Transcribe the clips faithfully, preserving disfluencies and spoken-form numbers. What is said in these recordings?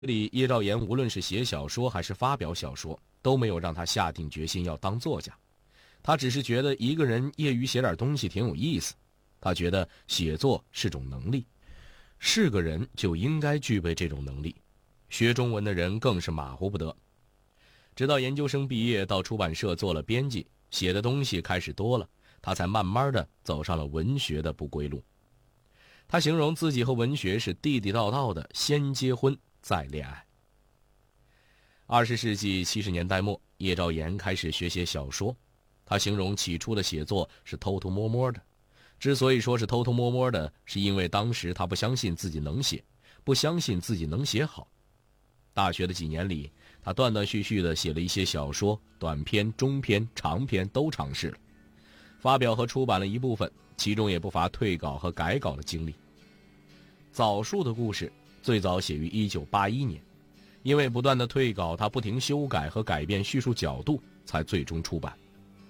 里叶兆言无论是写小说还是发表小说，都没有让他下定决心要当作家。他只是觉得一个人业余写点东西挺有意思。他觉得写作是种能力，是个人就应该具备这种能力。学中文的人更是马虎不得。直到研究生毕业，到出版社做了编辑，写的东西开始多了，他才慢慢的走上了文学的不归路。他形容自己和文学是地地道道的先结婚再恋爱。二十世纪七十年代末，叶兆言开始学写小说。他形容起初的写作是偷偷摸摸的，之所以说是偷偷摸摸的，是因为当时他不相信自己能写，不相信自己能写好。大学的几年里，他断断续续地写了一些小说，短篇、中篇、长篇都尝试了，发表和出版了一部分，其中也不乏退稿和改稿的经历。枣树的故事最早写于一九八一年，因为不断的退稿，他不停修改和改变叙述角度，才最终出版。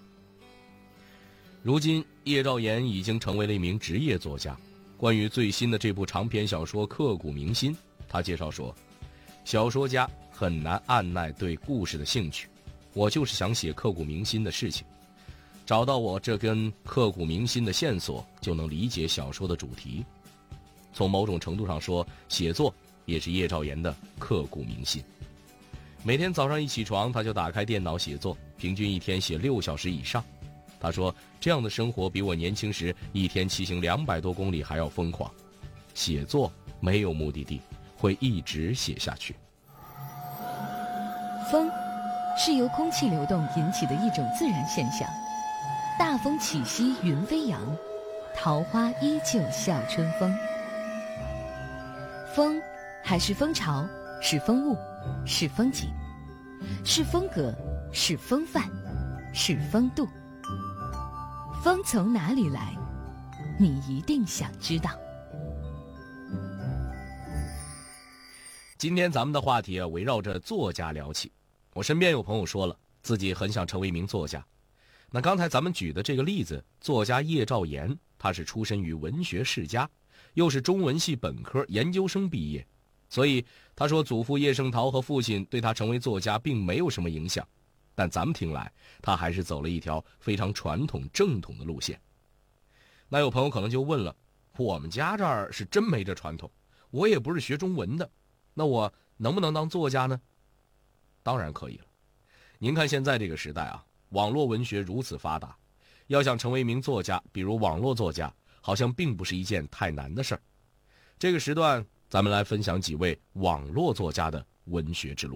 如今叶兆言已经成为了一名职业作家。关于最新的这部长篇小说刻骨铭心，他介绍说，小说家很难按耐对故事的兴趣，我就是想写刻骨铭心的事情，找到我这根刻骨铭心的线索，就能理解小说的主题。从某种程度上说，写作也是叶兆言的刻骨铭心。每天早上一起床，他就打开电脑写作，平均一天写六小时以上。他说，这样的生活比我年轻时一天骑行两百多公里还要疯狂。写作没有目的地，会一直写下去。 风是由空气流动引起的一种自然现象，大风起兮云飞扬，桃花依旧笑春风。风还是风潮，是风物，是风景，是风格，是风范，是风度。风从哪里来，你一定想知道。 今天咱们的话题啊，围绕着作家聊起。我身边有朋友说了，自己很想成为一名作家。那刚才咱们举的这个例子，作家叶兆言，他是出身于文学世家，又是中文系本科研究生毕业，所以他说祖父叶圣陶和父亲对他成为作家并没有什么影响。但咱们听来，他还是走了一条非常传统正统的路线。那有朋友可能就问了，我们家这儿是真没这传统，我也不是学中文的，那我能不能当作家呢？当然可以了。您看现在这个时代啊，网络文学如此发达，要想成为一名作家，比如网络作家，好像并不是一件太难的事儿。这个时段咱们来分享几位网络作家的文学之路。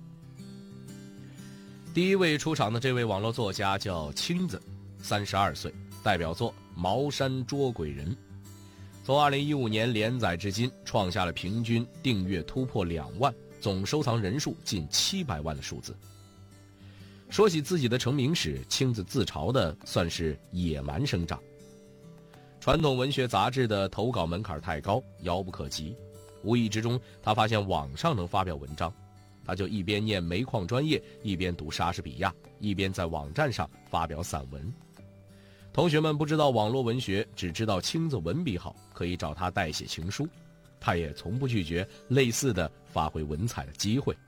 第一位出场的这位网络作家叫青子，三十二岁，代表作《茅山捉鬼人》，从二零一五年连载至今，创下了平均订阅突破两万，总收藏人数近七百万的数字。说起自己的成名史，青子自嘲的算是野蛮生长。传统文学杂志的投稿门槛太高，遥不可及，无意之中他发现网上能发表文章，他就一边念煤矿专业，一边读莎士比亚，一边在网站上发表散文。同学们不知道网络文学，只知道青子文笔好，可以找他代写情书，他也从不拒绝类似的发挥文采的机会。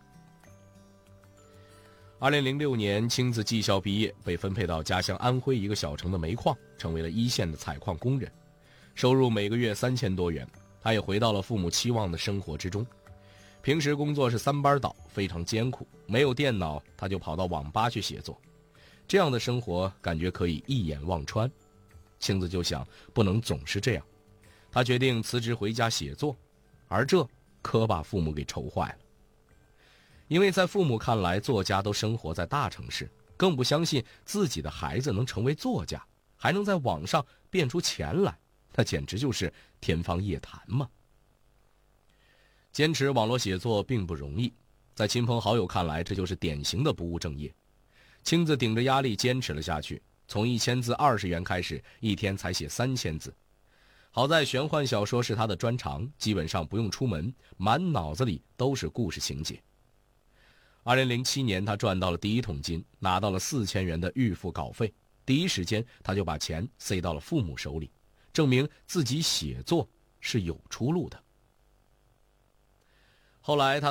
二零零六年，青子技校毕业，被分配到家乡安徽一个小城的煤矿，成为了一线的采矿工人，收入每个月三千多元。他也回到了父母期望的生活之中。平时工作是三班倒，非常艰苦，没有电脑，他就跑到网吧去写作。这样的生活感觉可以一眼望穿。青子就想，不能总是这样，他决定辞职回家写作，而这可把父母给愁坏了。因为在父母看来，作家都生活在大城市，更不相信自己的孩子能成为作家，还能在网上变出钱来，那简直就是天方夜谭嘛。坚持网络写作并不容易，在亲朋好友看来，这就是典型的不务正业。青子顶着压力坚持了下去，从一千字二十元开始，一天才写三千字。好在玄幻小说是他的专长，基本上不用出门，满脑子里都是故事情节。二零零七年，他赚到了第一桶金，拿到了四千元的预付稿费，第一时间他就把钱塞到了父母手里，证明自己写作是有出路的。 后来他